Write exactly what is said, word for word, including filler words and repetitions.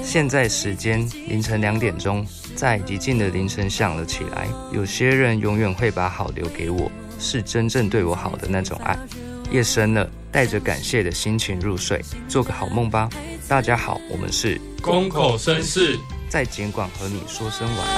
现在时间凌晨两点钟，在寂静的凌晨想了起来，有些人永远会把好留给我，是真正对我好的那种爱。夜深了，带着感谢的心情入睡，做个好梦吧。大家好，我们是公口绅士， 在简管和你说声晚安。